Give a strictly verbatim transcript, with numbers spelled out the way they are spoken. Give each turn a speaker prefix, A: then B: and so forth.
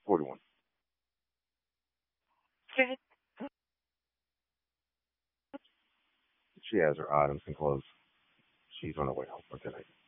A: forty-one. She has her items and clothes. She's on her way home for tonight.